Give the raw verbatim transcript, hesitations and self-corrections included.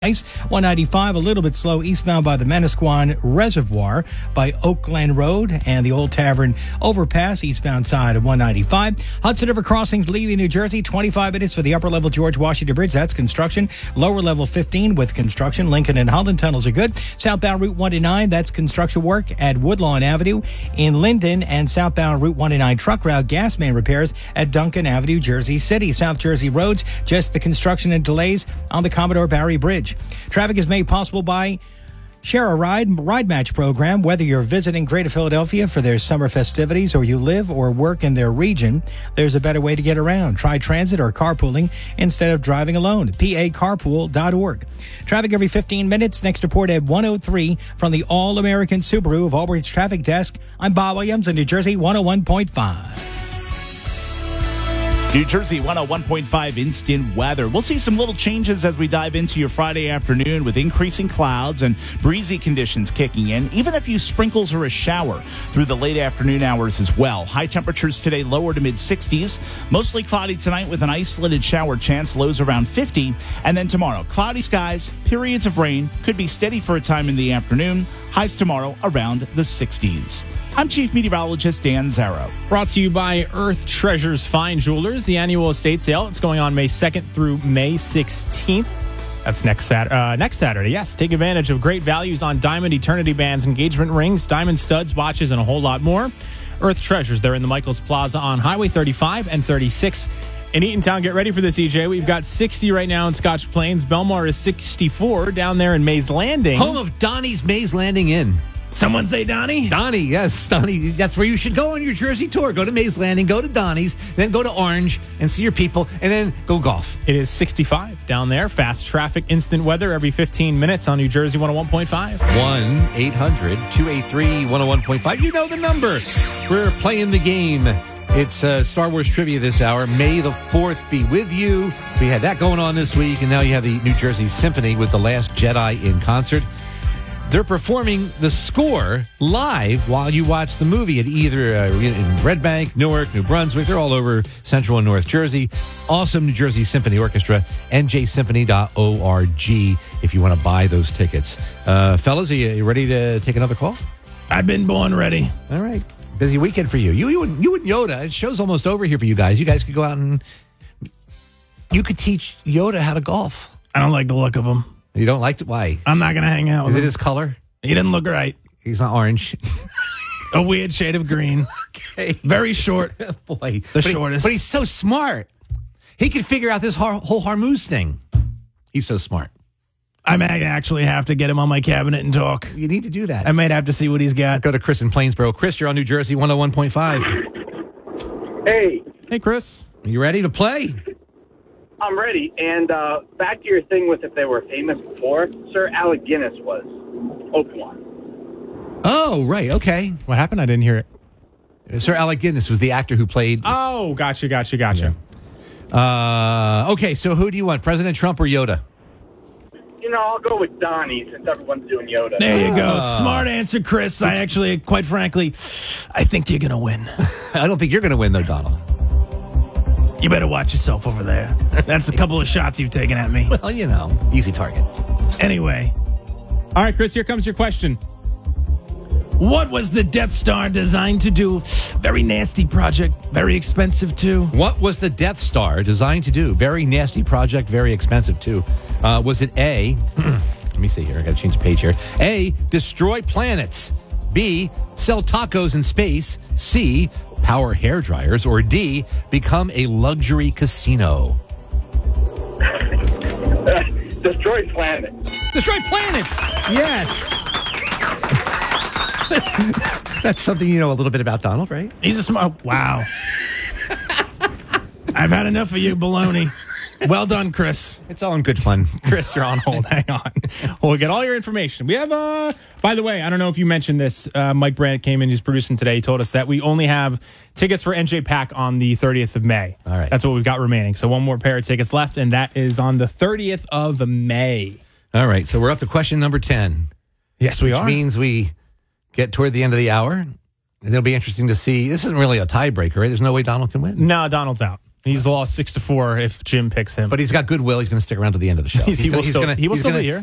one ninety-five, a little bit slow eastbound by the Manasquan Reservoir by Oak Glen Road and the Old Tavern overpass eastbound side of one ninety-five. Hudson River crossings leaving New Jersey, twenty-five minutes for the upper level George Washington Bridge. That's construction. Lower level fifteen with construction. Lincoln and Holland tunnels are good. Southbound Route one nine, that's construction work at Woodlawn Avenue in Linden, and southbound Route one nine truck route gas main repairs at Duncan Avenue, Jersey City. South Jersey roads, just the construction and delays on the Commodore Barry Bridge. Traffic is made possible by Share a Ride Ride Match program. Whether you're visiting Greater Philadelphia for their summer festivities or you live or work in their region, there's a better way to get around. Try transit or carpooling instead of driving alone. P A carpool dot org. Traffic every fifteen minutes. Next report at one oh three from the All-American Subaru of Albridge Traffic Desk. I'm Bob Williams in New Jersey one oh one point five. New Jersey one oh one point five instant weather. We'll see some little changes as we dive into your Friday afternoon with increasing clouds and breezy conditions kicking in. Even a few sprinkles or a shower through the late afternoon hours as well. High temperatures today lower to mid sixties. Mostly cloudy tonight with an isolated shower chance. Lows around fifty. And then tomorrow, cloudy skies, periods of rain. Could be steady for a time in the afternoon. Highs tomorrow around the sixties. I'm Chief Meteorologist Dan Zarrow. Brought to you by Earth Treasures Fine Jewelers. The annual estate sale. It's going on May second through May sixteenth. That's next Saturday. Uh, next Saturday, yes. Take advantage of great values on diamond eternity bands, engagement rings, diamond studs, watches, and a whole lot more. Earth Treasures. They're in the Michaels Plaza on Highway thirty-five and thirty-six. In Eatontown, get ready for this, E J. We've got sixty right now in Scotch Plains. Belmar is sixty-four down there in Mays Landing. Home of Donnie's Mays Landing Inn. Someone say Donnie? Donnie, yes, Donnie. That's where you should go on your Jersey tour. Go to Mays Landing, go to Donnie's, then go to Orange and see your people, and then go golf. It is sixty-five down there. Fast traffic, instant weather every fifteen minutes on New Jersey one oh one point five. one eight hundred two eight three one oh one point five. You know the number. We're playing the game. It's uh, Star Wars trivia this hour. May the fourth be with you. We had that going on this week, and now you have the New Jersey Symphony with The Last Jedi in concert. They're performing the score live while you watch the movie at either uh, in Red Bank, Newark, New Brunswick. They're all over Central and North Jersey. Awesome New Jersey Symphony Orchestra, N J symphony dot org if you want to buy those tickets. Uh, fellas, are you ready to take another call? I've been born ready. All right. Busy weekend for you. You, you, and, you and Yoda. It show's almost over here for you guys. You guys could go out and you could teach Yoda how to golf. I don't like the look of him. You don't like it? Why? I'm not going to hang out with Is him. it his color? He didn't look right. He's not orange. A weird shade of green. Okay. Very short. Boy. The but shortest. He, but he's so smart. He could figure out this har- whole Harmuz thing. He's so smart. I might actually have to get him on my cabinet and talk. You need to do that. I might have to see what he's got. Go to Chris in Plainsboro. Chris, you're on New Jersey one oh one point five. Hey. Hey, Chris. Are you ready to play? I'm ready. And uh, back to your thing with if they were famous before, Sir Alec Guinness was Obi-Wan. Oh, right. Okay. What happened? I didn't hear it. Sir Alec Guinness was the actor who played. Oh, gotcha, gotcha, gotcha. Yeah. Uh, okay, so who do you want, President Trump or Yoda? You know, I'll go with Donnie since everyone's doing Yoda. There you go. Smart answer, Chris. I actually, quite frankly, I think you're going to win. I don't think you're going to win, though, Donald. You better watch yourself over there. That's a couple of shots you've taken at me. Well, you know, easy target. Anyway. All right, Chris, here comes your question. What was the Death Star designed to do? Very nasty project. Very expensive, too. What was the Death Star designed to do? Very nasty project, very expensive, too. Uh, was it A, let me see here, I got to change the page here. A, destroy planets. B, sell tacos in space. C, power hair dryers. Or D, become a luxury casino. Destroy planets. Destroy planets! Yes! That's something you know a little bit about Donald, right? He's a smart... Wow. I've had enough of you, baloney. Well done, Chris. It's all in good fun. Chris, you're on hold. Hang on. We'll get all your information. We have, uh, by the way, I don't know if you mentioned this. Uh, Mike Brandt came in, he's producing today. He told us that we only have tickets for N J Pack on the thirtieth of May. All right. That's what we've got remaining. So one more pair of tickets left, and that is on the thirtieth of May. All right. So we're up to question number ten. Yes, we which are. Which means we get toward the end of the hour. And it'll be interesting to see. This isn't really a tiebreaker, right? There's no way Donald can win. No, Donald's out. He's lost six to four if Jim picks him. But he's got goodwill. He's going to stick around to the end of the show. He's- he He's will gonna- he's still- gonna- he will he's still gonna- be here.